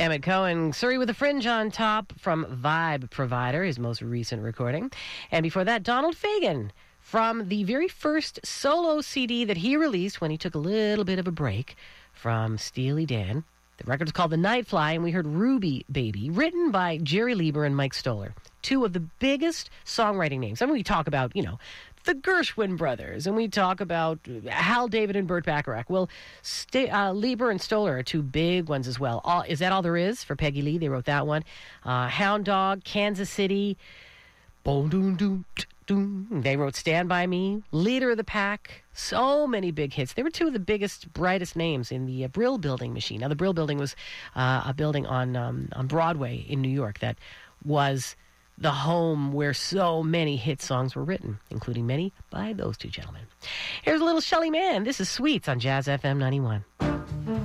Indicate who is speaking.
Speaker 1: Emmett Cohen, Surrey with a Fringe on Top from Vibe Provider, his most recent recording. And before that, Donald Fagen from the very first solo CD that he released when he took a little bit of a break from Steely Dan. The record is called The Nightfly, and we heard Ruby Baby, written by Jerry Lieber and Mike Stoller, two of the biggest songwriting names. I mean, we talk about, the Gershwin brothers, and we talk about Hal David and Burt Bacharach. Well, Lieber and Stoller are two big ones as well. Is That All There Is for Peggy Lee? They wrote that one. Hound Dog, Kansas City, Boom Doom Doom Doom. They wrote Stand By Me, Leader of the Pack. So many big hits. They were two of the biggest, brightest names in the Brill Building machine. Now, the Brill Building was a building on Broadway in New York that was the home where so many hit songs were written, including many by those two gentlemen. Here's a little Shelly Manne. This is Sweets on Jazz FM 91.